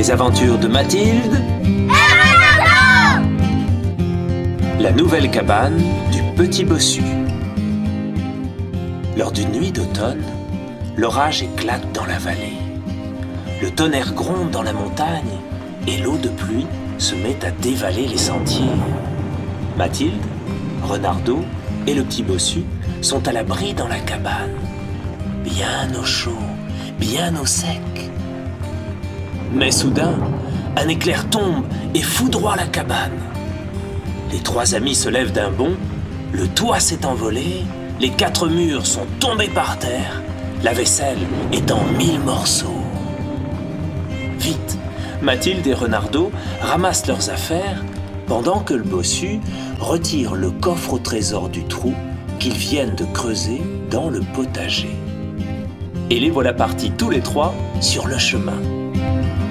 Les aventures de Mathilde et Renardo. La nouvelle cabane du petit bossu. Lors d'une nuit d'automne, l'orage éclate dans la vallée. Le tonnerre gronde dans la montagne et l'eau de pluie se met à dévaler les sentiers. Mathilde, Renardo et le petit bossu sont à l'abri dans la cabane, bien au chaud, bien au sec. Mais soudain, un éclair tombe et foudroie la cabane. Les trois amis se lèvent d'un bond, le toit s'est envolé, les 4 murs sont tombés par terre, la vaisselle est en 1000 morceaux. Vite, Mathilde et Renardo ramassent leurs affaires pendant que le bossu retire le coffre au trésor du trou qu'ils viennent de creuser dans le potager. Et les voilà partis tous les trois sur le chemin.